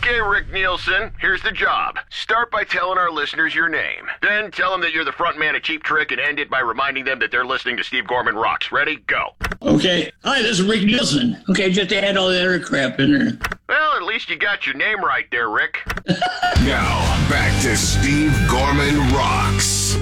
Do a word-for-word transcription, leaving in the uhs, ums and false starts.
Okay, Rick Nielsen, here's the job. Start by telling our listeners your name. Then tell them that you're the front man of Cheap Trick and end it by reminding them that they're listening to Steve Gorman Rocks. Ready? Go. Okay. Hi, this is Rick Nielsen. Okay, just add all that other crap in there. Well, at least you got your name right there, Rick. Now, back to Steve Gorman Rocks.